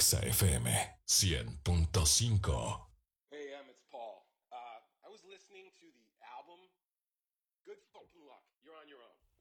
Exa FM 100.5. Hey, it's Paul. I was listening to the album Good Fucking Luck. You're on your own.